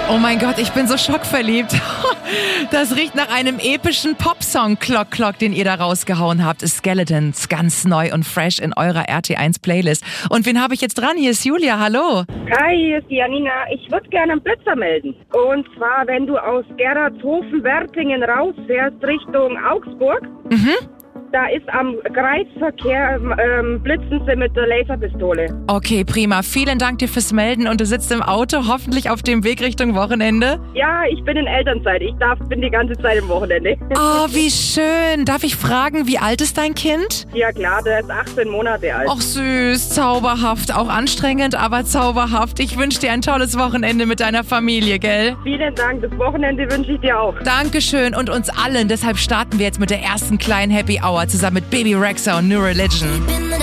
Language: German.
Oh mein Gott, ich bin so schockverliebt. Das riecht nach einem epischen Popsong, Clock Clock, den ihr da rausgehauen habt. Skeletons, ganz neu und fresh in eurer RT1-Playlist. Und wen habe ich jetzt dran? Hier ist Julia, hallo. Hi, hier ist die Janina. Ich würde gerne einen Blitzer melden. Und zwar, wenn du aus Gerardshofen-Wertingen rausfährst Richtung Augsburg, da ist am Kreisverkehr, blitzen sie mit der Laserpistole. Okay, prima. Vielen Dank dir fürs Melden. Und du sitzt im Auto, hoffentlich auf dem Weg Richtung Wochenende? Ja, ich bin in Elternzeit. Ich bin die ganze Zeit im Wochenende. Oh, wie schön. Darf ich fragen, wie alt ist dein Kind? Ja klar, der ist 18 Monate alt. Ach süß, zauberhaft. Auch anstrengend, aber zauberhaft. Ich wünsche dir ein tolles Wochenende mit deiner Familie, gell? Vielen Dank. Das Wochenende wünsche ich dir auch. Dankeschön und uns allen. Deshalb starten wir jetzt mit der ersten kleinen Happy Hour zusammen mit Baby Rexha und New Religion.